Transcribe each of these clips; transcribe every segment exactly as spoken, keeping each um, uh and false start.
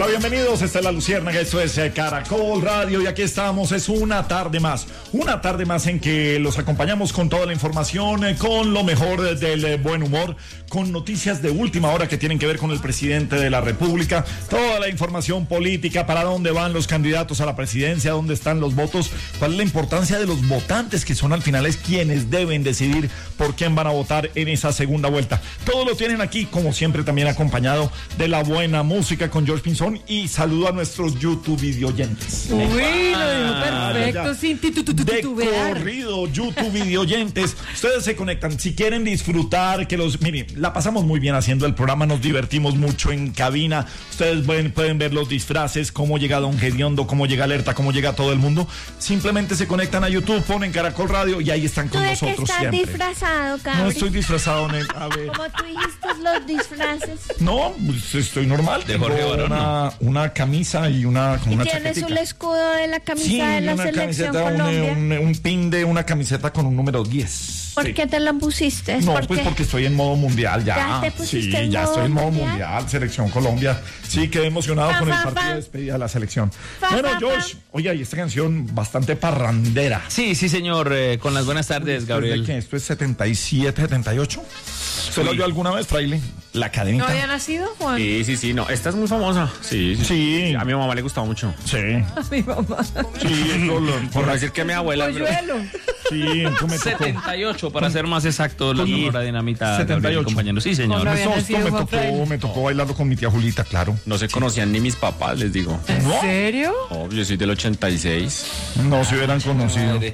Hola, bienvenidos, esta es La Luciérnaga, esto es Caracol Radio y aquí estamos, es una tarde más, una tarde más en que los acompañamos con toda la información, con lo mejor del buen humor, con noticias de última hora que tienen que ver con el presidente de la República, toda la información política, para dónde van los candidatos a la presidencia, dónde están los votos, cuál es la importancia de los votantes que son al final es quienes deben decidir por quién van a votar en esa segunda vuelta. Todo lo tienen aquí, como siempre, también acompañado de la buena música con George Pinzón. Y saludo a nuestros YouTube videoyentes. Uy, lo dijo perfecto, sin titubear. De corrido, YouTube videoyentes. Ustedes se conectan, si quieren disfrutar, que los... Miren, la pasamos muy bien haciendo el programa, nos divertimos mucho en cabina. Ustedes pueden, pueden ver los disfraces, cómo llega Don Gediondo, cómo llega Alerta, cómo llega todo el mundo. Simplemente se conectan a YouTube, ponen Caracol Radio y ahí están con nosotros que estás siempre. disfrazado, Cabri? No estoy disfrazado, Nel. A ver. Como tú dijiste los disfraces. No, pues estoy normal. De Jorge Tengo Barón, una, una camisa y una con ¿Y una tienes chaquetica. un escudo de la camisa Sí, de la una selección camiseta, un, Colombia? un, un pin de una camiseta con un número diez. ¿Por Sí. qué te la pusiste? No, ¿Por pues qué? porque estoy en modo mundial ya. ¿Ya te pusiste sí, en ya modo estoy en modo mundial? mundial, selección Colombia. Sí, quedé emocionado Fa, con el fa, partido fa. de despedida de la selección. Fa, Bueno, fa, George, fa. oye, y esta canción bastante parrandera. Sí, sí, señor. Eh, con las buenas tardes, Gabriel. ¿De qué? ¿Esto es setenta y siete, setenta y ocho? ¿Se lo oyó alguna vez, Fraile? La ¿No cadenita. había nacido, Juan? Sí, sí, sí, no, esta es muy famosa. Sí, sí. Sí. A mi mamá le gustaba mucho. Sí. Mi mamá. Sí, eso lo- Por no decir que mi abuela. pero- Polluelo. sí, eso me tocó. setenta y ocho, para ser más exacto, la Sí. Sonora Dinamita, setenta y ocho. Gabriel, compañero. Sí, señor. Con la- Eso, había esto nacido me Juan tocó, Fraile. me tocó bailarlo con mi tía Julita, claro. No se conocían ni mis papás, les digo. ¿En ¿No? serio? Oh, yo soy del ochenta y seis. No se hubieran conocido. Madre.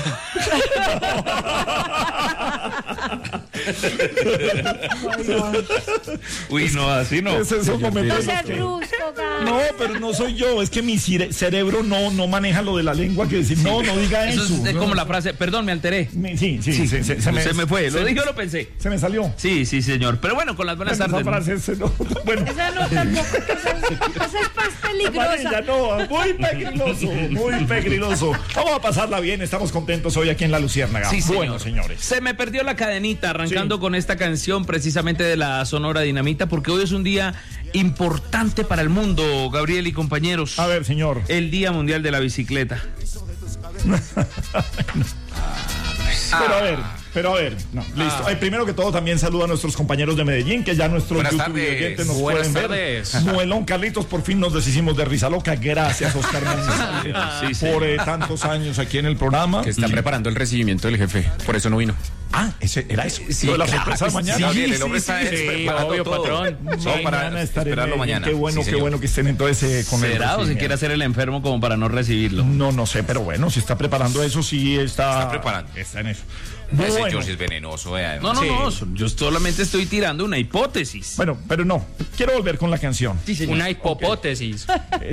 Uy, no, así no. Es esos momentos No seas que- brusco, Cabri. No, pero no soy yo, es que mi cere- cerebro no, no maneja lo de la lengua que decir, no, no diga eso. Eso es de no. como la frase, perdón, me alteré. Me- Sí, sí, sí, se, se- se me, Se me fue, lo se- dije o lo pensé. Se me salió. Sí, sí, señor. Pero bueno, con las buenas Esa tardes. frase es- no, bueno, Esa no tampoco, esa es, esa es más amarilla, peligrosa. no, muy pegriloso, muy pegriloso. Vamos a pasarla bien, estamos contentos hoy aquí en La Luciérnaga. Sí, señor. Bueno, señores. Se me perdió la cadenita arrancando Sí. con esta canción precisamente de la Sonora Dinamita, porque hoy es un día importante para el mundo, Gabriel y compañeros. A ver, señor. El Día Mundial de la Bicicleta. Pero a ver, pero a ver, no, listo. Ay, primero que todo también saludo a nuestros compañeros de Medellín, que ya nuestros Buenas YouTube tardes. oyentes nos Buenas pueden tardes. ver. Muelón Carlitos, por fin nos deshicimos de risa loca. Gracias, Oscar Mendoza, Sí, sí. por eh, tantos años aquí en el programa. Que está preparando el recibimiento del jefe. Por eso no vino. Ah, ese era eso. Sí, Lo de la claro, sorpresa de sí, mañana. sí, Gabriel, el hombre está sí, preparando obvio, todo. patrón. Solo para Mañana estaré en esperarlo Medellín. mañana. Qué bueno, Sí, qué señor. bueno que estén entonces eh, con el ¿Será o se recibimiento. quiere hacer el enfermo como para no recibirlo? No, no sé, pero bueno, si está preparando eso, sí está. Está preparando. Está en eso. Ese Bueno, George es venenoso, eh, No, además. no, Sí. no. Yo solamente estoy tirando una hipótesis. bueno, pero no. Quiero volver con la canción. Una hipótesis.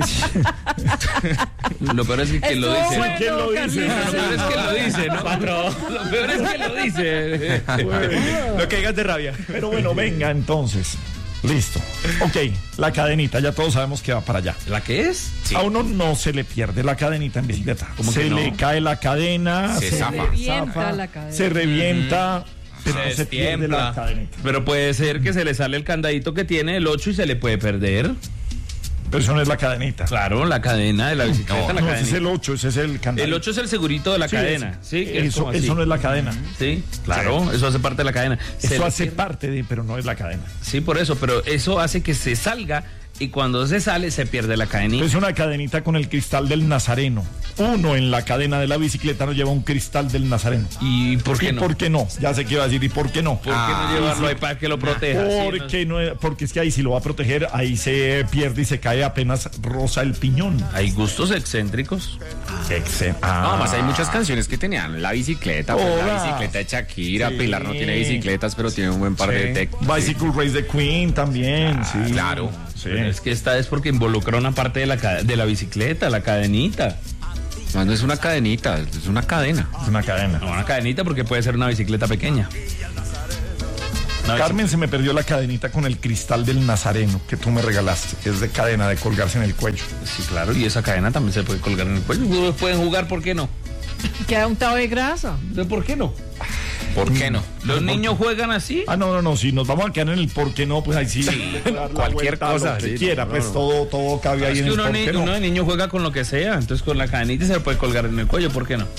Lo peor es que quien lo Estuvo dice. bueno, ¿Quién lo dice? Lo peor es que lo dice, ¿no? Patrón. Lo peor es que lo dice. No caigas de rabia. Pero bueno, venga entonces. Listo. Ok, la cadenita, ya todos sabemos que va para allá. ¿La qué es? Sí. A uno no se le pierde la cadenita en bicicleta. ¿Cómo se que no? le cae la cadena, Se se, zafa. le Revienta zafa, la cadena. se revienta, pero Se no se pierde destiembla. la cadenita. Pero puede ser que se le sale el candadito que tiene el ocho y se le puede perder. Pero eso no es la cadenita. Claro, la cadena de la bicicleta, la No, ese cadena. es el ocho, ese es el candado. El ocho es el segurito de la Sí, cadena. es- Sí, que es eso, como así. eso no es la cadena. Sí, claro, eso hace parte de la cadena. Se Eso le hace pierde. parte de, pero no es la cadena. Sí, por eso, pero eso hace que se salga y cuando se sale se pierde la cadenita. Es una cadenita con el cristal del Nazareno. Uno en la cadena de la bicicleta no lleva un cristal del Nazareno. ¿Y por qué ¿Y no? por qué no? Ya sé qué iba a decir. ¿Y por qué no? ¿Por qué no llevarlo ahí para que lo proteja? Sí, no- Porque, no, porque es que ahí si lo va a proteger, ahí se pierde y se cae apenas rosa el piñón. Hay gustos excéntricos. Excel. No, más hay muchas canciones que tenían la bicicleta, pues, la Todas. bicicleta de Shakira, Sí. Pilar no tiene bicicletas, pero tiene un buen par de tech. Bicycle Race the Queen también, sí. claro. Sí. Pero es que esta es porque involucra una parte de la, ca- de la bicicleta, la cadenita. No, no es una cadenita, es una cadena. Es una cadena. No, una cadenita porque puede ser una bicicleta pequeña. Una Carmen, se me perdió la cadenita con el cristal del Nazareno que tú me regalaste, que es de cadena, de colgarse en el cuello. Sí, claro, y esa cadena también se puede colgar en el cuello. Ustedes pueden jugar, ¿por qué no? Queda untado de grasa. Entonces, ¿por qué no? ¿Por qué no? ¿Los niños juegan así? Ah, no, no, no, si nos vamos a quedar en el por qué no, pues ahí sí, le puede dar la Cualquier vuelta a cosa, lo que sí, quiera, no, pues no. todo, todo cabe ahí Es en que el uno, por ni- qué no. uno de niño juega con lo que sea, entonces con la cadenita se le puede colgar en el cuello, ¿por qué no?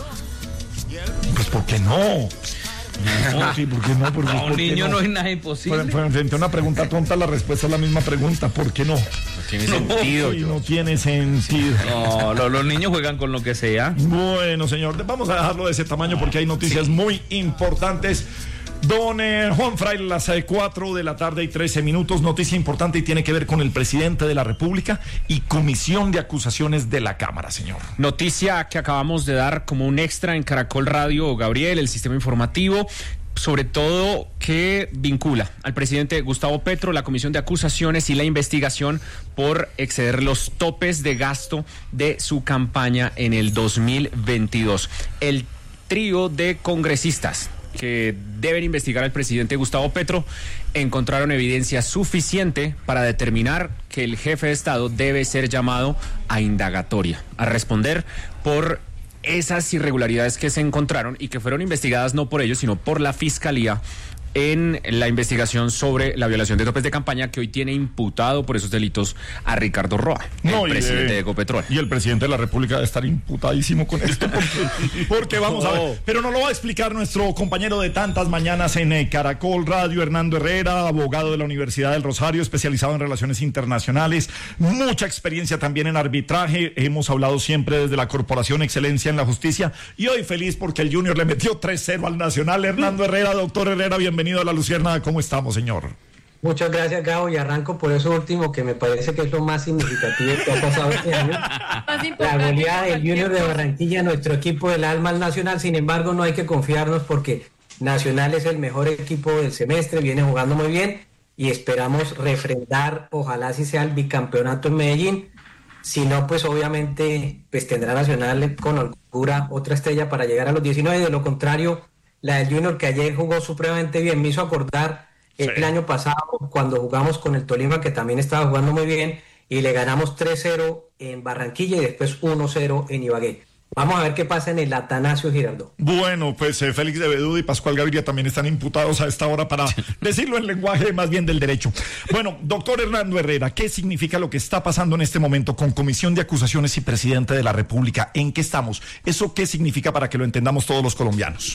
Pues ¿por qué no? No, sí, ¿por qué no? Porque, A un ¿por qué niño no? no hay nada imposible. Fue- fue frente a una pregunta tonta, la respuesta es la misma pregunta, ¿por qué no? No tiene sentido. Sí, yo. no tiene sentido. No, lo- los niños juegan con lo que sea. Bueno, señor, vamos a dejarlo de ese tamaño porque hay noticias muy importantes. Don eh, Juan Fraile, las eh, cuatro de la tarde y trece minutos, noticia importante y tiene que ver con el presidente de la República y comisión de acusaciones de la Cámara, señor. Noticia que acabamos de dar como un extra en Caracol Radio, Gabriel, el sistema informativo, sobre todo que vincula al presidente Gustavo Petro, la comisión de acusaciones y la investigación por exceder los topes de gasto de su campaña en el dos mil veintidós. El trío de congresistas que deben investigar al presidente Gustavo Petro encontraron evidencia suficiente para determinar que el jefe de Estado debe ser llamado a indagatoria, a responder por esas irregularidades que se encontraron y que fueron investigadas no por ellos, sino por la Fiscalía en la investigación sobre la violación de topes de campaña que hoy tiene imputado por esos delitos a Ricardo Roa, No, el y, presidente eh, de Ecopetrol. Y el presidente de la República debe estar imputadísimo con esto porque, porque vamos a ver, pero nos lo va a explicar nuestro compañero de tantas mañanas en eh, Caracol Radio, Hernando Herrera, abogado de la Universidad del Rosario, especializado en relaciones internacionales, mucha experiencia también en arbitraje, hemos hablado siempre desde la Corporación Excelencia en la Justicia y hoy feliz porque el Junior le metió tres cero al Nacional. Hernando Herrera, doctor Herrera, bienvenido. Bienvenido a La Luciérnaga, ¿cómo estamos, señor? Muchas gracias, Gabo, y arranco por eso último, que me parece que es lo más significativo que ha pasado este año. La goleada del Junior de Barranquilla, nuestro equipo del alma al Nacional. Sin embargo, no hay que confiarnos porque Nacional es el mejor equipo del semestre, viene jugando muy bien y esperamos refrendar, ojalá si sea el bicampeonato en Medellín. Si no, pues obviamente pues tendrá Nacional con holgura otra estrella para llegar a los diecinueve. De lo contrario, la del Junior, que ayer jugó supremamente bien, me hizo acordar el sí. año pasado cuando jugamos con el Tolima, que también estaba jugando muy bien, y le ganamos tres cero en Barranquilla y después uno cero en Ibagué. Vamos a ver qué pasa en el Atanasio Girardot. Bueno, pues eh, Félix de Bedú y Pascual Gaviria también están imputados a esta hora para decirlo en lenguaje más bien del derecho. Bueno, doctor Hernando Herrera, ¿qué significa lo que está pasando en este momento con Comisión de Acusaciones y Presidente de la República? ¿En qué estamos? ¿Eso qué significa para que lo entendamos todos los colombianos?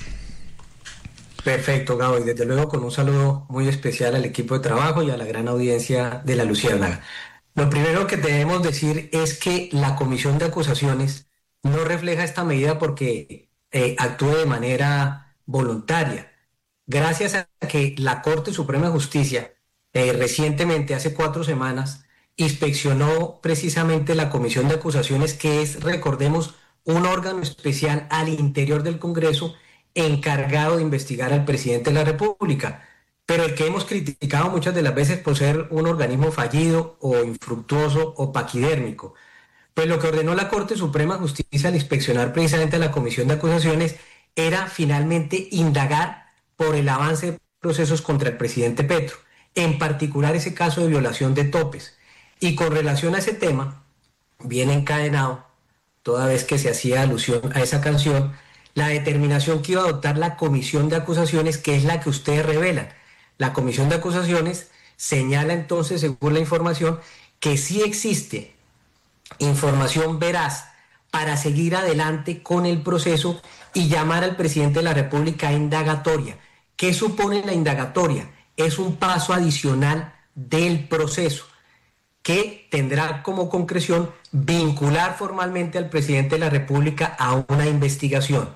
Perfecto, Gabo, y desde luego con un saludo muy especial al equipo de trabajo y a la gran audiencia de La Luciérnaga. Lo primero que debemos decir es que la Comisión de Acusaciones no refleja esta medida porque eh, actúe de manera voluntaria. Gracias a que la Corte Suprema de Justicia eh, recientemente, hace cuatro semanas, inspeccionó precisamente la Comisión de Acusaciones, que es, recordemos, un órgano especial al interior del Congreso encargado de investigar al presidente de la República, pero el que hemos criticado muchas de las veces por ser un organismo fallido o infructuoso o paquidérmico. Pues lo que ordenó la Corte Suprema de Justicia al inspeccionar precisamente a la Comisión de Acusaciones era finalmente indagar por el avance de procesos contra el presidente Petro, en particular ese caso de violación de topes. Y con relación a ese tema, viene encadenado, toda vez que se hacía alusión a esa canción, la determinación que iba a adoptar la Comisión de Acusaciones, que es la que ustedes revelan. La Comisión de Acusaciones señala entonces, según la información, que sí existe información veraz para seguir adelante con el proceso y llamar al presidente de la República a indagatoria. ¿Qué supone la indagatoria? Es un paso adicional del proceso que tendrá como concreción vincular formalmente al presidente de la República a una investigación.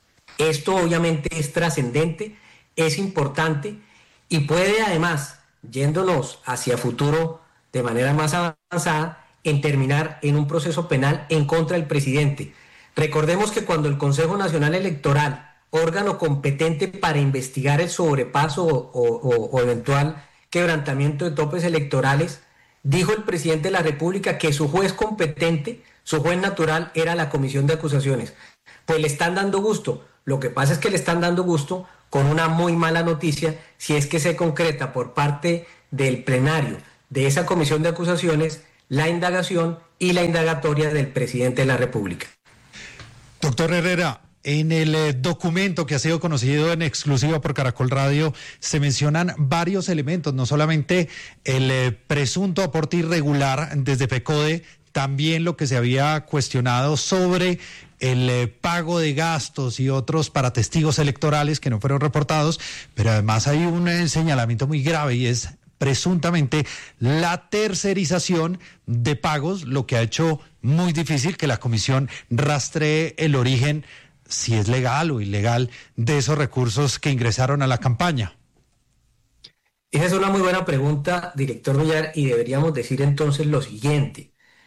Esto obviamente es trascendente, es importante y puede además, yéndonos hacia futuro de manera más avanzada, en terminar en un proceso penal en contra del presidente. Recordemos que cuando el Consejo Nacional Electoral, órgano competente para investigar el sobrepaso o, o, o eventual quebrantamiento de topes electorales, dijo el presidente de la República que su juez competente, su juez natural, era la Comisión de Acusaciones. Pues le están dando gusto. Lo que pasa es que le están dando gusto con una muy mala noticia si es que se concreta por parte del plenario de esa Comisión de Acusaciones la indagación y la indagatoria del presidente de la República. Doctor Herrera, En el eh, documento que ha sido conocido en exclusiva por Caracol Radio se mencionan varios elementos, no solamente el eh, presunto aporte irregular desde FECODE, también lo que se había cuestionado sobre el eh, pago de gastos y otros para testigos electorales que no fueron reportados, pero además hay un eh, señalamiento muy grave y es presuntamente la tercerización de pagos, lo que ha hecho muy difícil que la comisión rastree el origen, si es legal o ilegal, de esos recursos que ingresaron a la campaña. Esa es una muy buena pregunta, director Villar, y deberíamos decir entonces lo siguiente.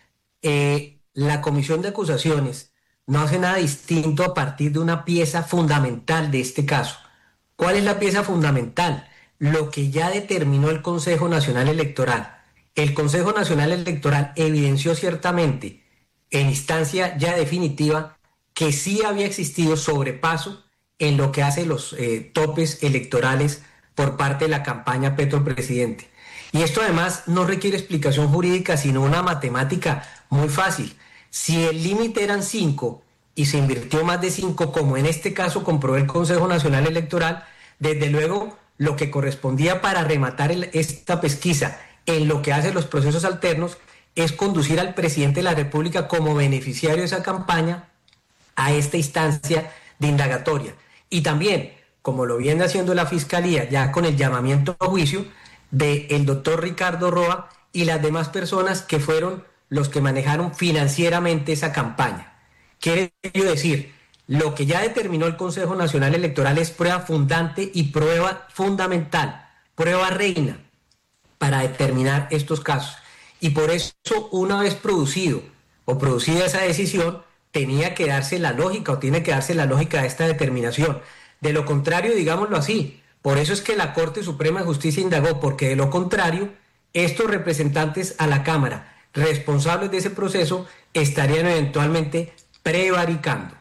Eh, la comisión de acusaciones no hace nada distinto a partir de una pieza fundamental de este caso. ¿Cuál es la pieza fundamental? Lo que ya determinó el Consejo Nacional Electoral. El Consejo Nacional Electoral evidenció ciertamente, en instancia ya definitiva, que sí había existido sobrepaso en lo que hace los eh, topes electorales por parte de la campaña Petro Presidente. Y esto además no requiere explicación jurídica, sino una matemática muy fácil. Si el límite eran cinco y se invirtió más de cinco, como en este caso comprobó el Consejo Nacional Electoral, desde luego lo que correspondía para rematar el, esta pesquisa en lo que hace los procesos alternos es conducir al presidente de la República como beneficiario de esa campaña a esta instancia de indagatoria. Y también, como lo viene haciendo la Fiscalía, ya con el llamamiento a juicio del doctor Ricardo Roa y las demás personas que fueron los que manejaron financieramente esa campaña. Quiere decir, lo que ya determinó el Consejo Nacional Electoral es prueba fundante y prueba fundamental, prueba reina para determinar estos casos. Y por eso, una vez producido o producida esa decisión, tenía que darse la lógica o tiene que darse la lógica de esta determinación. De lo contrario, digámoslo así, por eso es que la Corte Suprema de Justicia indagó, porque de lo contrario, estos representantes a la Cámara, responsables de ese proceso, estarían eventualmente prevaricando.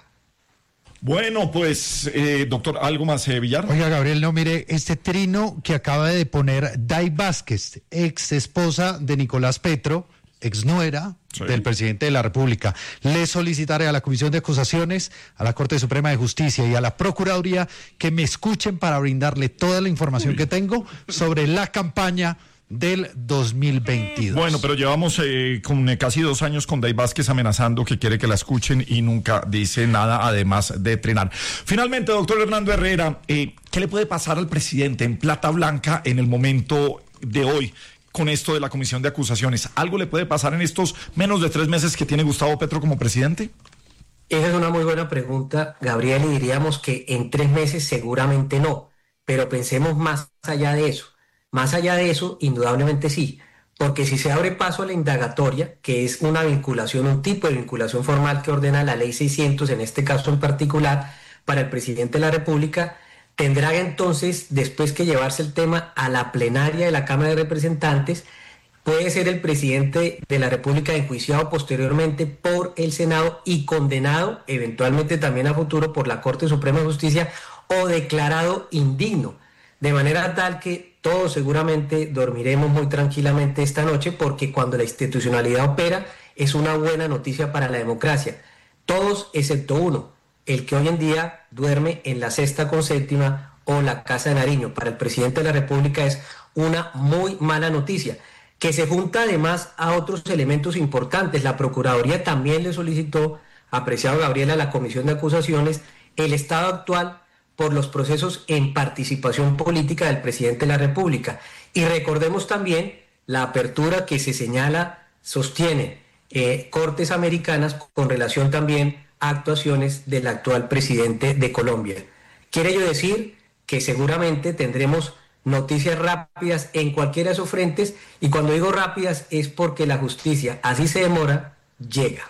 Bueno, pues, eh, doctor, ¿algo más, eh, Villar? Oiga, Gabriel, no, mire, este trino que acaba de poner Day Vázquez, ex esposa de Nicolás Petro, ex nuera sí. del presidente de la República. Le solicitaré a la Comisión de Acusaciones, a la Corte Suprema de Justicia y a la Procuraduría que me escuchen para brindarle toda la información Uy. que tengo sobre la campaña del dos mil veintidós. Bueno, pero llevamos eh, con, eh, casi dos años con Day Vázquez amenazando que quiere que la escuchen y nunca dice nada, además de trinar. Finalmente, doctor Hernando Herrera, eh, ¿qué le puede pasar al presidente en plata blanca en el momento de hoy con esto de la comisión de acusaciones? ¿Algo le puede pasar en estos menos de tres meses que tiene Gustavo Petro como presidente? Esa es una muy buena pregunta, Gabriel, y diríamos que en tres meses seguramente no, pero pensemos más allá de eso. Más allá de eso, indudablemente sí, porque si se abre paso a la indagatoria, que es una vinculación, un tipo de vinculación formal que ordena la ley seiscientos, en este caso en particular, para el presidente de la República, tendrá entonces después que llevarse el tema a la plenaria de la Cámara de Representantes. Puede ser el presidente de la República enjuiciado posteriormente por el Senado y condenado eventualmente también a futuro por la Corte Suprema de Justicia o declarado indigno, de manera tal que todos seguramente dormiremos muy tranquilamente esta noche, porque cuando la institucionalidad opera es una buena noticia para la democracia. Todos excepto uno, el que hoy en día duerme en la sexta con séptima o la Casa de Nariño. Para el presidente de la República es una muy mala noticia, que se junta además a otros elementos importantes. La Procuraduría también le solicitó, apreciado Gabriel, a la Comisión de Acusaciones el estado actual por los procesos en participación política del presidente de la República. Y recordemos también la apertura que se señala, sostiene eh, Cortes Americanas con relación también a actuaciones del actual presidente de Colombia. Quiere ello decir que seguramente tendremos noticias rápidas en cualquiera de esos frentes, y cuando digo rápidas es porque la justicia, así se demora, llega.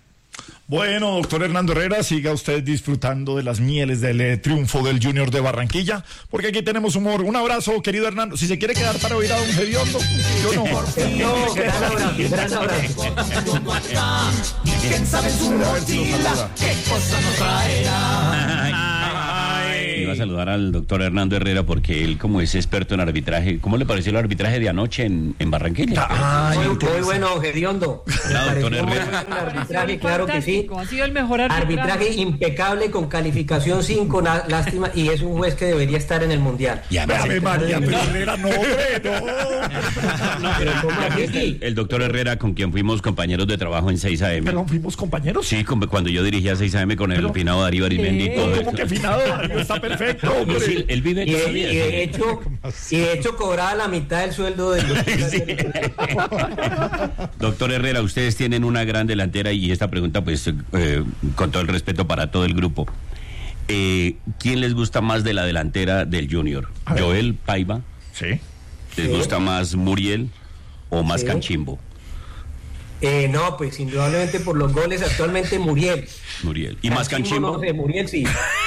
Bueno, doctor Hernando Herrera, siga usted disfrutando de las mieles del eh, triunfo del Junior de Barranquilla, porque aquí tenemos humor. Un abrazo, querido Hernando. Si se quiere quedar para oír a don Gediondo, yo no. No, gran abrazo, gran abrazo. ¿Quién sabe su mochila? ¿Qué cosa nos traerá? iba a saludar al doctor Hernando Herrera porque él, como es experto en arbitraje, ¿cómo le pareció el arbitraje de anoche en, en Barranquilla? Ah, muy, muy bueno, Gediondo. Claro, doctor Herrera. El arbitraje, claro que sí. Ha sido el mejor arbitraje. Arbitraje impecable con calificación cinco, na- lástima, y es un juez que debería estar en el Mundial. Y además, Ave María, pero Herrera, no, hombre, no. no, pero ¿Cómo así? el, el doctor Herrera, con quien fuimos compañeros de trabajo en seis A M. Pero fuimos compañeros. Sí, con- cuando yo dirigía seis A M con el Pero- finado Darío Arismendi y todo No, eso. como que finado, Darío, está perfecto, No, hombre. sí, él vive Y de, todavía. y de sí. hecho, y de hecho cobraba la mitad del sueldo del Sí. Doctor Herrera, ustedes tienen una gran delantera y esta pregunta, pues, eh, con todo el respeto para todo el grupo. Eh, ¿Quién les gusta más de la delantera del Junior? A ver. ¿Joel Paiva? Sí. ¿Les Sí. gusta más Muriel o más Sí. Canchimbo? Eh, no, pues indudablemente por los goles actualmente Muriel. Muriel. ¿Y más Canchimbo? No sé, Muriel sí.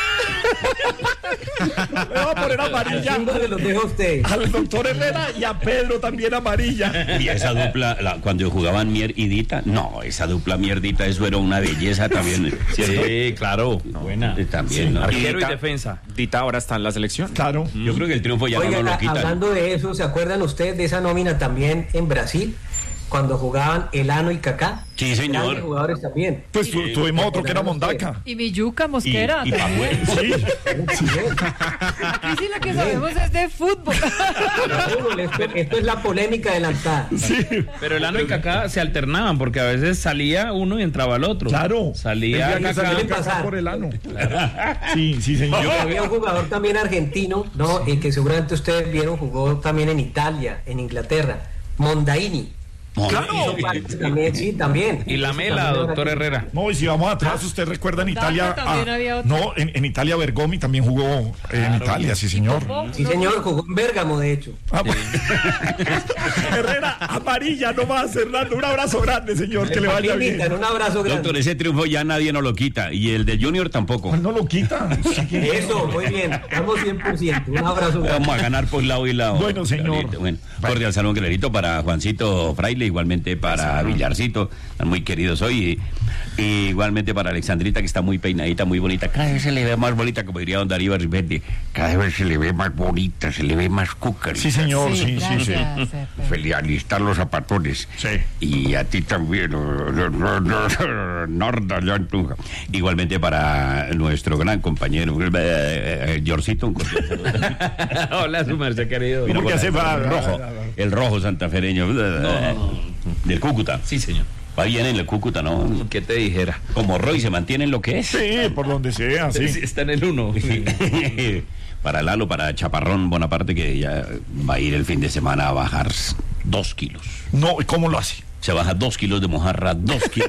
Le voy a poner amarilla Canchimbo se los dejo a ustedes. al doctor Herrera y a Pedro también amarilla. Y esa dupla, la- cuando jugaban Mier y Dita, no, esa dupla Mierdita, eso era una belleza también. Sí, claro. Buena. Eh, También, ¿no? Arquero y Dita- defensa. Dita ahora está en la selección. Claro. Yo creo que el triunfo ya Oiga, no lo quitan. hablando de eso, ¿se acuerdan ustedes de esa nómina también en Brasil? Cuando jugaban Elano y Kaká. Sí, señor. Grandes jugadores también. Pues tu- tuvimos otro que era Mondaca. Y mi yuca Y, mosquera. y también. Pajuel. Sí. Aquí sí lo que sabemos es de fútbol. Fútbol, Esto, esto es la polémica adelantada. Sí. Pero el Ano y Kaká se alternaban porque a veces salía uno y entraba el otro. Claro. Salía El día que Kaká. salió Kaká pasar. por el ano. Sí, sí, señor. Había un jugador también argentino, ¿no? El que seguramente ustedes vieron, jugó también en Italia, en Inglaterra. Mondaini. Claro. Hizo parte también, sí, también. Y la mela, También doctor era- Herrera. No, y si vamos atrás, usted recuerda en Mondaca Italia. también ah, había otro. no, en, en Italia Bergomi también jugó en Italia, sí, señor. Sí, señor, jugó en Bérgamo, de hecho. Ah, bueno. Herrera, amarilla, no más, Hernando. Un abrazo grande, señor, que le vaya Aquí bien. invitan, un abrazo grande. Doctor, ese triunfo ya nadie nos lo quita. Y el de Junior tampoco. ¿Cuál no lo quita? Sí, que- Eso, muy bien. Estamos cien por ciento. Un abrazo grande. Vamos a ganar por lado y lado. Bueno, señor. Clarito, Bueno, cordial saludo, Clarito, para Juancito Fraile, igualmente para Villarcito, están muy queridos hoy. Y, y igualmente para Alexandrita, que está muy peinadita, muy bonita. Cada vez se le ve más bonita, como diría don Darío Arismendi. Cada vez se le ve más bonita, se le ve más cúcar. Sí, señor, sí, sí, sí. Feliz alistar los zapatones. Sí. Y a ti también, no, no, no, no, Norda, ya en Tunja. Igualmente para nuestro gran compañero, eh, eh, Yorcito, un cordial saludo. Hola, su merced querido. ¿Cómo que hace? el rojo, el rojo santafereño, del Cúcuta. Sí, señor. Va bien en el Cúcuta, ¿no? ¿Qué te dijera? Como Roy se mantiene en lo que es. Sí, por donde sea, sí. Sí, está en el uno. Para Lalo, para Chaparrón Bonaparte, que ya va a ir el fin de semana a bajar dos kilos. No, ¿y cómo lo hace? Se baja dos kilos de mojarra, dos kilos.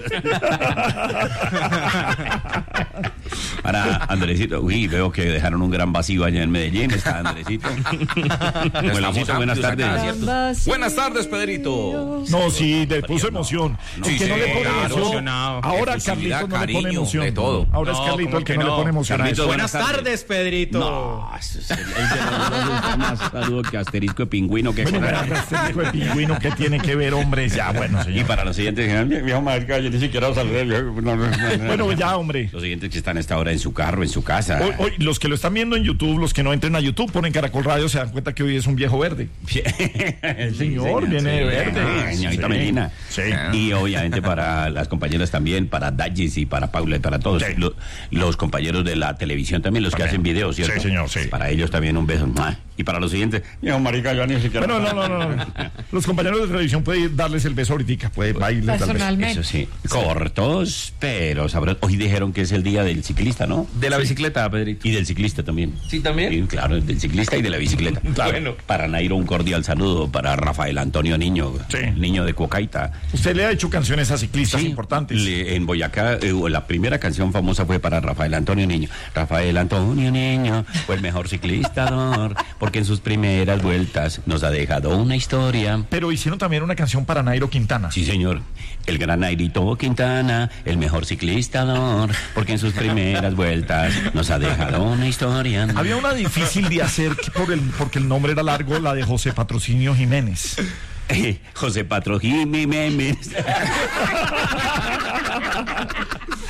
Para Andresito, uy, veo que dejaron un gran vacío allá en Medellín. Está Andresito. Buenosito, buenas tardes. Buenas tardes, Pedrito. No, sí, le puso emoción. Sí, el que no le pone claro. emoción. Emocionado. Ahora Efusividad, Carlito no le pone cariño, emoción. de todo. Ahora es No, Carlito ¿cómo el que, que no, le no? pone emoción. a Carlito, eso. buenas tardes, Pedrito. No, eso es el, el de los dos está más saludo que asterisco de pingüino que Bueno, pero este hijo de pingüino, ¿qué tiene que ver, hombre? Ya, bueno, Y señor. para los siguientes, viejo marica, yo ni siquiera saludé. No, no, no, no. Bueno, ya, hombre. Los siguientes que están a esta hora en su carro, en su casa. Hoy, hoy, los que lo están viendo en YouTube, los que no entren a YouTube, ponen Caracol Radio, se dan cuenta que hoy es un viejo verde. Sí, señor, viene de verde. Ah, señorita Sí. Melina. Sí. Y obviamente para las compañeras también, para Dallis y para Paula y para todos. Sí. Lo- los compañeros de la televisión también, los que También. hacen videos, ¿cierto? Sí, señor, sí. Para ellos también un beso. ¡Mua! Y para los siguientes, viejo marica, yo ni siquiera. Bueno, no, no, no, no. Los compañeros de televisión pueden darles el beso ahorita, puede bailar. tal vez. Personalmente. Eso sí, cortos, pero sabrosos. Hoy dijeron que es el día del ciclista, ¿no? De la bicicleta, Pedrito. Y del ciclista también. Sí, también. Sí, claro, del ciclista y de la bicicleta. Claro. Bueno. Para Nairo un cordial saludo, para Rafael Antonio Niño, Sí. niño de Cuocaita. Usted le ha hecho canciones a ciclistas Sí, importantes. le- en Boyacá, eh, la primera canción famosa fue para Rafael Antonio Niño. Rafael Antonio Niño fue el mejor ciclista, porque en sus primeras vueltas nos ha dejado una historia. Pero hicieron también una canción para Nairo Quintana. Sí, señor. El gran Nairito Quintana, el mejor ciclista, porque en sus primeras vueltas nos ha dejado una historia. Había una difícil de hacer que por el, porque el nombre era largo, la de José Patrocinio Jiménez. Eh, José Patrocinio Memes.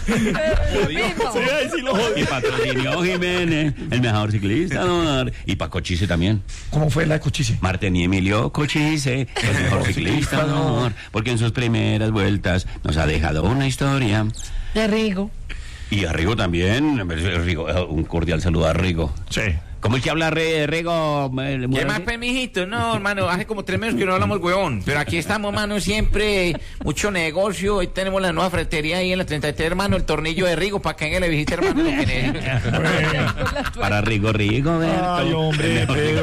Sí, ahí sí lo jodí. Y patrocinio Jiménez, el mejor ciclista, don. Y para Cochise también. ¿Cómo fue la de Cochise? Martín y Emilio Cochise, el mejor ciclista, don. Porque en sus primeras vueltas nos ha dejado una historia. De Rigo. Y a Rigo también. Rigo, un cordial saludo a Rigo. Sí. ¿Cómo es que habla Re- Rigo? ¿Qué más, pues, mijito? No, hermano, hace como tres meses que no hablamos, huevón. Pero aquí estamos, mano, siempre mucho negocio. Hoy tenemos la nueva ferretería ahí en la treinta y tres, hermano, el tornillo de Rigo, para que venga le visite, hermano, lo que necesita. Para Rigo, Rigo, ver. Ay, hombre, pero...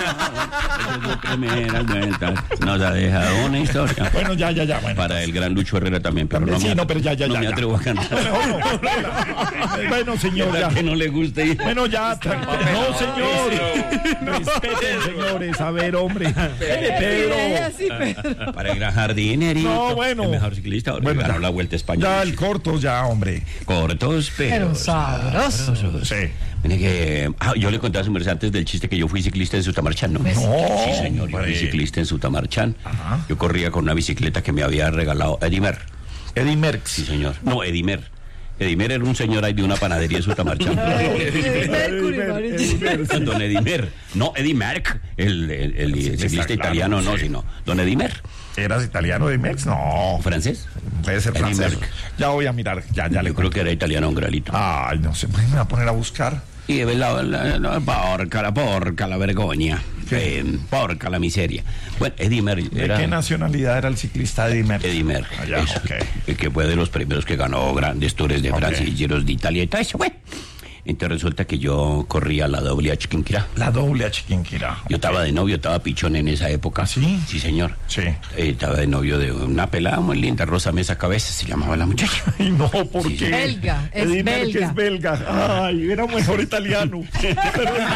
Esas primeras vueltas nos ha dejado una historia. Bueno, ya, ya, ya. Bueno, Para el gran Lucho Herrera también, pero no sí, me, no, pero ya, ya, no ya, me ya. atrevo a cantar. Mejor no. Bueno, señor, ya. Que no le guste ir. Bueno, ya, tranquilo. No, señor. Respeten, señores. A ver, hombre. Pedro. Ella sí, Pedro. Para el gran jardinerito. No, bueno. El mejor ciclista. Ahora Bueno, ganó ya. la Vuelta Española. Ya, el corto, ya, hombre. Cortos, pero, Pero sabrosos. Sí. Mire que ah, yo le conté a su merced antes del chiste que yo fui ciclista en Sutamarchán, ¿no? No, Sí, señor, yo fui hombre. ciclista en Sutamarchán. Ajá. Yo corría con una bicicleta que me había regalado Edimer. Eddie Merckx. Sí, señor. No, Edimer. Edimer era un señor ahí de una panadería de Sutamarchán. Mercury, Mauricio. Don Edimer. No, Eddie Merck, el, el, el ciclista, ciclista claro, italiano, no, sí. sino Don Edimer. ¿Eras italiano de Merckx? No. ¿Francés? Puede ser Eddie francés. Merckx. Ya voy a mirar. Ya, ya le Yo creo que era italiano un gralito. Ay, no sé. Me voy a poner a buscar. Y la, la, la porca, la porca, la vergogna. Eh, porca, la miseria. Bueno, Eddie Merckx ¿De era... qué nacionalidad era el ciclista Eddie Merckx? Eddie Merckx, Ah, ya, eso, ok. que fue de los primeros que ganó grandes tours de Ok. Francia y Giros de Italia y todo eso, bueno. Entonces resulta que yo corría la doble a Chiquinquirá. La doble a Chiquinquirá. Yo estaba de novio, estaba pichón en esa época. ¿Ah, sí? Sí, señor. Sí. Eh, estaba de novio de una pelada muy linda, Rosa Mesa Cabeza, se llamaba la muchacha. Ay, no, ¿por Sí, qué? belga, es Eddie Merckx belga. es belga. Ay, era mejor italiano. Pero es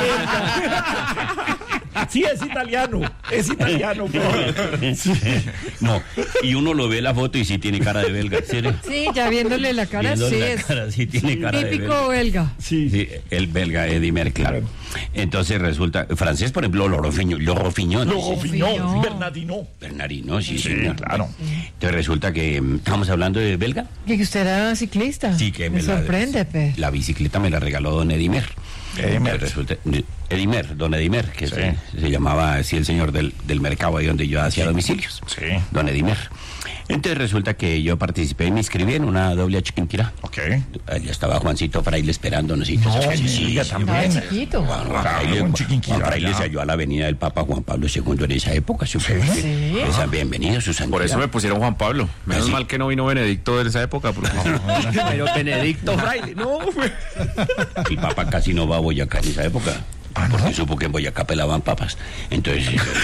belga. Sí, es italiano. Es italiano, pero... Sí. No, y uno lo ve la foto y sí tiene cara de belga. ¿Sí? Sí, ya viéndole la cara, Viendo sí la es cara, sí tiene cara de típico belga. Sí. Sí, el belga Eddie Merckx, claro. Entonces resulta, francés, por ejemplo, Lorofiñón. Lorofiñón. Luego dice. Fiñón, Fiñón. Bernardino. Bernardino, sí, Sí, señor. claro. Entonces resulta que mm, estamos hablando de belga. Que usted era ciclista. Sí, que me me la- sorprende, Pe. La bicicleta me la regaló don Edimer. Eddie Merckx. Resulta, Edimer, don Edimer, que Sí. se, se llamaba así el señor del, del mercado ahí donde yo hacía domicilios. Sí. Don Edimer. Entonces resulta que yo participé y me inscribí en una doble a Chiquinquirá. Ok. Allá estaba Juancito Fraile esperándonos. Y No, todo. me diga también. Estaba chiquito. Juan, Juan Claro, Fraile, en Juan- Chiquinquirá, Juan Fraile ya. se halló a la avenida del Papa Juan Pablo segundo en esa época. ¿Sí? Sí. Esa, bienvenido, su santidad. Por eso me pusieron Juan Pablo. Menos sí. mal que no vino Benedicto de esa época. Porque... Pero Benedicto Fraile, no. El Papa casi no va a Boyacá en esa época. Ah, ¿no? Porque supo que en Boyacá pelaban papas. Entonces,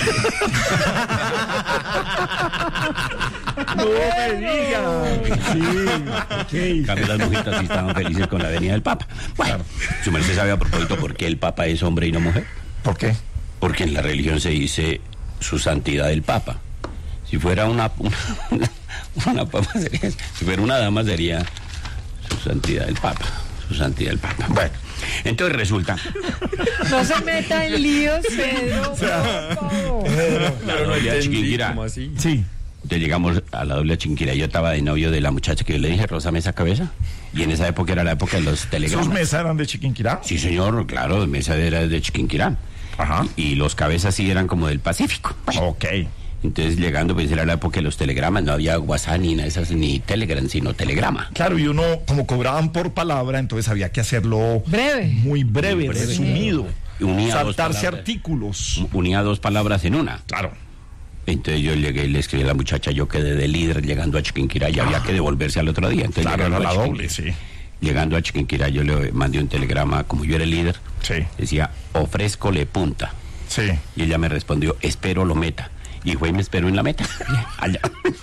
No me diga. Sí. en Ok. cambio las mujeres sí estaban felices con la avenida del Papa. Bueno, su merced sabe a propósito por qué el Papa es hombre y no mujer. ¿Por qué? Porque en la religión se dice su santidad el Papa. Si fuera una, una, una papa sería, si fuera una dama sería su santidad el Papa. Su santidad el Papa. Bueno, entonces resulta. No se meta en líos, Pedro. por favor. La doble a Chiquinquirá. ¿Cómo así? Sí. Entonces llegamos a la doble a Chiquinquirá. Yo estaba de novio de la muchacha que yo le dije, Rosa Mesa Cabeza. Y en esa época era la época de los ¿Sus telegramas. mesas eran de Chiquinquirá? Sí, señor, claro, Mesa era de Chiquinquirá. Ajá. Y, y los cabezas sí eran como del Pacífico. Bueno, Ok. entonces llegando, pues era la época de los telegramas. No había WhatsApp ni nada de esas, ni Telegram, sino telegrama. Claro, y uno, como cobraban por palabra, entonces había que hacerlo Breve. muy breve, Muy breve. resumido. Unía dos Saltarse palabras. artículos. Unía dos palabras en una. Claro. Entonces yo llegué y le escribí a la muchacha, yo quedé de líder llegando a Chiquinquirá y había que devolverse al otro día. Entonces, Claro, llegando era a la Chiquinquirá- doble, sí. Llegando a Chiquinquirá yo le mandé un telegrama, como yo era el líder, Sí. decía, ofrézcole punta. Sí. Y ella me respondió, espero lo meta. Y fue y me esperó en la meta. Allá.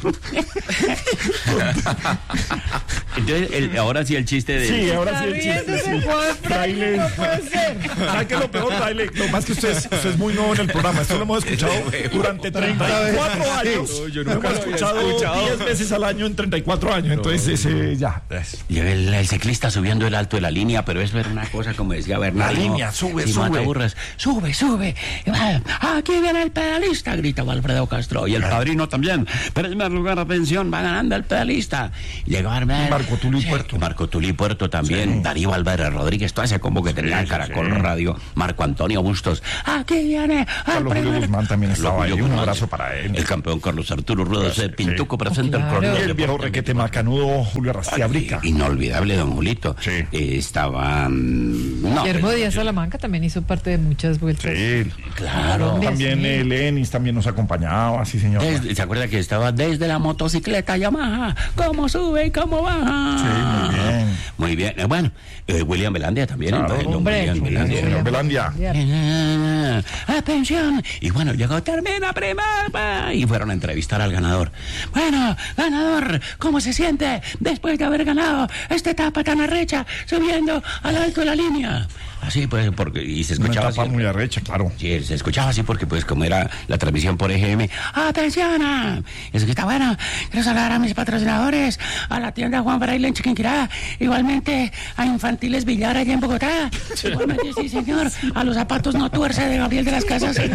Entonces, el- ahora sí el chiste de... Sí, ahora sí Está el chiste. riéndose, sí. Juan Fraile, no puede ser. ¿Sabe qué es lo peor, Fraile? Lo más que usted es, usted es muy nuevo en el programa. Esto lo hemos escuchado durante treinta y cuatro años. No, yo Lo nunca hemos lo había escuchado escuchado. diez veces al año en treinta y cuatro años. Entonces, ese, ya. es. Y el, el ciclista subiendo el alto de la línea, pero eso era una cosa como decía Bernardo. La línea, sube, y sube. Mataburras, sube, sube. Y va, aquí viene el pedalista, gritaba Alfredo Castro. Y el padrino también. Primer lugar, atención, va ganando el pedalista. Llegó Alfredo, Marco Tulio y Puerto. Marco Tulio y Puerto también, sí. Darío Álvarez Rodríguez, todo ese combo que tenía sí, Caracol sí. Radio, Marco Antonio Bustos, aquí viene Carlos Julio Guzmán también estaba ahí, un abrazo para él. El campeón Carlos Arturo Rueda sí, Pintuco sí. presenta oh, claro. el corredor. El viejo requete macanudo Julio Arrastia Brica. Inolvidable don Julito. Sí. Eh, estaba... No, Guillermo Díaz Salamanca también hizo parte de muchas vueltas. Sí, claro. También eh, Lenis también nos acompañaba, sí señor. Desde, ¿se acuerda que estaba desde la motocicleta Yamaha? ¿Cómo sube y cómo baja? Sí, muy bien. Muy bien. Eh, bueno, eh, William Belandia también. Claro, el, hombre, William Belandia. Señor Belandia. Eh, atención. Y bueno, llegó, termina primera. Y fueron a entrevistar al ganador. Bueno, ganador, ¿cómo se siente después de haber ganado esta etapa tan arrecha, subiendo al alto de la línea? Así pues, porque, y se escuchaba una etapa así, muy arrecha, claro. Sí, se escuchaba así porque pues como era la transmisión por E G M, ¡atención! Eso que está bueno, quiero saludar a mis patrocinadores, a la tienda Juan Fraile en Chiquinquirá, igualmente a Infantiles Villar allá en Bogotá, igualmente, sí señor, a los zapatos No Tuerce de Gabriel de las Casas, a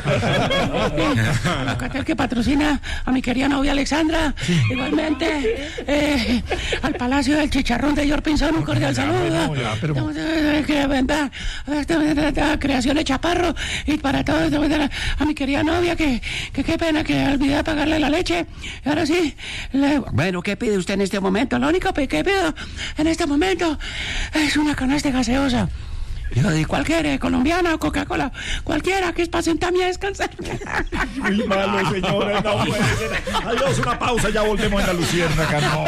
Locatel que patrocina a mi querida novia Alexandra, igualmente eh, al Palacio del Chicharrón de George Pinzón, un cordial saludo. Ya, pero... que venda creación de Chaparro y para todos a mi querida novia que que qué pena que olvidé de pagarle la leche. Ahora sí, le... bueno, ¿qué pide usted en este momento? Lo único que pido en este momento es una canasta gaseosa. Yo digo, ¿cuál quiere? ¿Colombiana o Coca-Cola? Cualquiera, que es para sentarme a descansar. Muy malo, señores, no puede ser. Adiós, una pausa, ya volvemos en la Luciérnaga, no.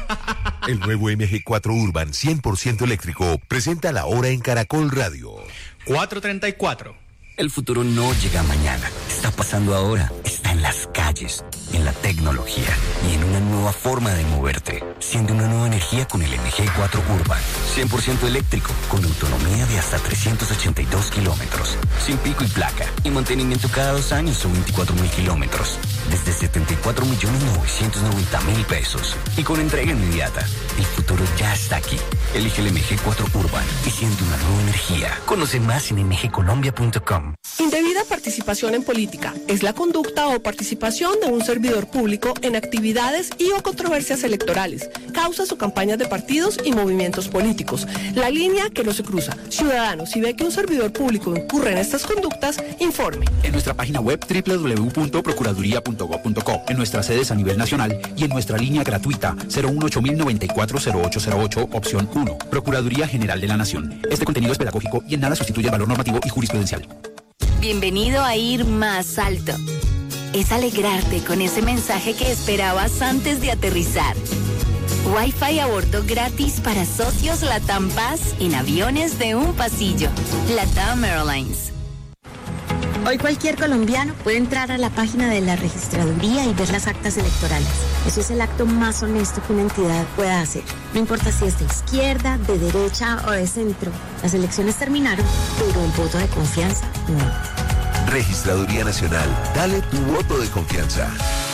El nuevo M G cuatro Urban cien por ciento eléctrico presenta la hora en Caracol Radio. cuatro treinta y cuatro. El futuro no llega mañana, está pasando ahora, está en las calles, en la tecnología y en una nueva forma de moverte. Siente una nueva energía con el M G cuatro Urban, cien por ciento eléctrico, con autonomía de hasta trescientos ochenta y dos kilómetros, sin pico y placa, y mantenimiento cada dos años o veinticuatro mil kilómetros, desde setenta y cuatro millones novecientos noventa mil pesos, y con entrega inmediata. El futuro ya está aquí. Elige el M G cuatro Urban y siente una nueva energía. Conoce más en m g colombia punto com. Indebida participación en política es la conducta o participación de un servidor público en actividades y o controversias electorales, causas o campañas de partidos y movimientos políticos. La línea que no se cruza. Ciudadanos, si ve que un servidor público incurre en estas conductas, informe. En nuestra página web doble u doble u doble u punto procuraduría punto gob punto co, en nuestras sedes a nivel nacional y en nuestra línea gratuita cero uno ocho mil noventa y cuatro cero ocho cero ocho, opción uno. Procuraduría General de la Nación. Este contenido es pedagógico y en nada sustituye el valor normativo y jurisprudencial. Bienvenido a Ir Más Alto. Es alegrarte con ese mensaje que esperabas antes de aterrizar. Wi-Fi a bordo gratis para socios Latam Paz en aviones de un pasillo. Latam Airlines. Hoy cualquier colombiano puede entrar a la página de la registraduría y ver las actas electorales. Eso es el acto más honesto que una entidad pueda hacer. No importa si es de izquierda, de derecha o de centro. Las elecciones terminaron, pero el voto de confianza no. Registraduría Nacional. Dale tu voto de confianza.